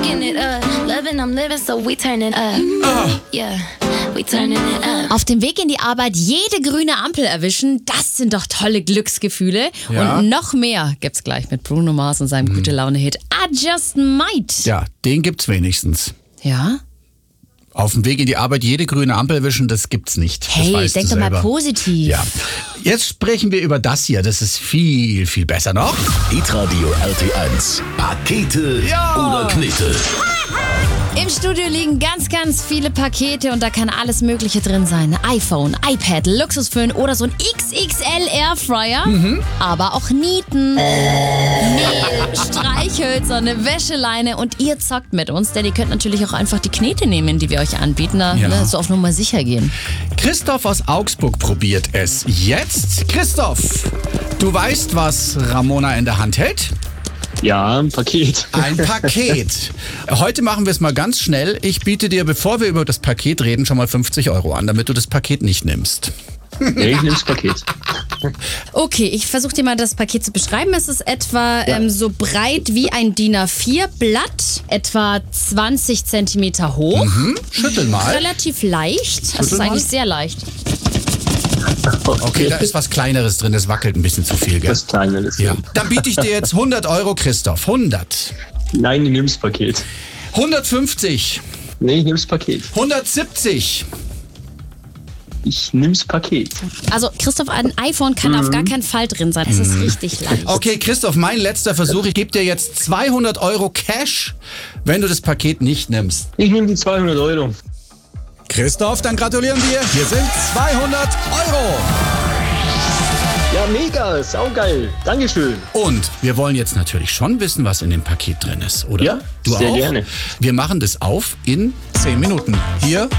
Kicking it up, loving, I'm living, so we turning up. Yeah, we turning it up. Auf dem Weg in die Arbeit jede grüne Ampel erwischen, das sind doch tolle Glücksgefühle. Ja. Und noch mehr gibt's gleich mit Bruno Mars und seinem Gute-Laune-Hit I Just Might. Ja, den gibt's wenigstens. Ja? Auf dem Weg in die Arbeit jede grüne Ampel erwischen, das gibt's nicht. Das Hey, weißt denk du doch mal selber. positiv. Ja. Jetzt sprechen wir über das hier. Das ist viel, viel besser noch. Hitradio RT1. Pakete oder Knete. Im Studio liegen ganz, ganz viele Pakete und da kann alles Mögliche drin sein. iPhone, iPad, Luxusföhn oder so ein XXL Airfryer. Aber auch Nieten, Mehl, Streichhölzer, eine Wäscheleine und ihr zockt mit uns, denn ihr könnt natürlich auch einfach die Knete nehmen, die wir euch anbieten. Da, Ja. so auf Nummer sicher gehen. Christoph aus Augsburg probiert es jetzt. Christoph, du weißt, was Ramona in der Hand hält? Ja, ein Paket. Ein Paket. Heute machen wir es mal ganz schnell. Ich biete dir, bevor wir über das Paket reden, schon mal 50 € an, damit du das Paket nicht nimmst. Nee, ich nehme das Paket. Okay, ich versuche dir mal das Paket zu beschreiben. Es ist etwa so breit wie ein DIN A4-Blatt, etwa 20 Zentimeter hoch. Schüttel mal. Relativ leicht. Es ist mal. eigentlich sehr leicht. Okay, da ist was Kleineres drin. Das wackelt ein bisschen zu viel, gell? Das Kleine ist. Ja. Dann biete ich dir jetzt 100 €, Christoph. 100. Nein, ich nehme das Paket. 150. Nee, ich nehme das Paket. 170. Ich nehme das Paket. Also Christoph, ein iPhone kann auf gar keinen Fall drin sein. Es ist richtig leicht. Okay, Christoph, mein letzter Versuch. Ich gebe dir jetzt 200 € Cash, wenn du das Paket nicht nimmst. Ich nehme die 200 €. Christoph, dann gratulieren wir. Hier sind 200 €. Ja, mega, saugeil. Dankeschön. Und wir wollen jetzt natürlich schon wissen, was in dem Paket drin ist, oder? Ja, du sehr auch? gerne. Wir machen das auf in 10 Minuten. Hier